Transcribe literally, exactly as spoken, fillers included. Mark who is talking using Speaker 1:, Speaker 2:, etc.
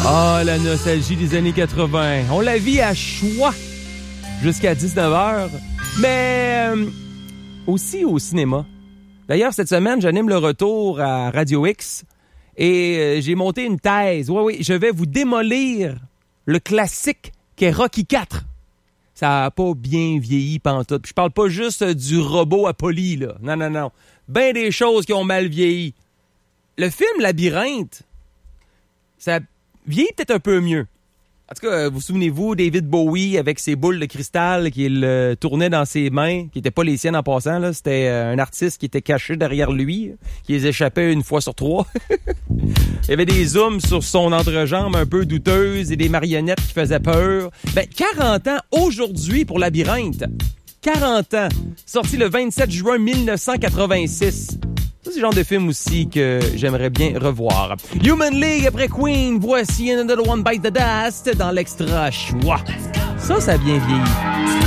Speaker 1: Ah, oh, la nostalgie des années quatre-vingts. On la vit à choix jusqu'à dix-neuf heures, mais euh, aussi au cinéma. D'ailleurs, cette semaine, j'anime le retour à Radio X et euh, j'ai monté une thèse. Oui, oui, je vais vous démolir le classique qu'est Rocky quatre. Ça n'a pas bien vieilli pantoute. Puis je parle pas juste du robot Apolly, là. Non, non, non. Ben des choses qui ont mal vieilli. Le film Labyrinthe, ça vieillit peut-être un peu mieux. En tout cas, vous souvenez-vous, David Bowie avec ses boules de cristal qu'il euh, tournait dans ses mains, qui n'étaient pas les siennes en passant, là. C'était euh, un artiste qui était caché derrière lui, qui les échappait une fois sur trois. Il y avait des zooms sur son entrejambe un peu douteuse et des marionnettes qui faisaient peur. Ben, quarante ans aujourd'hui pour Labyrinthe. quarante ans. Sorti le vingt-sept juin mille neuf cent quatre-vingt-six. Ça, c'est le genre de film aussi que j'aimerais bien revoir. Human League après Queen. Voici Another One Bite the Dust dans l'extra choix. Ça, ça a bien vieilli.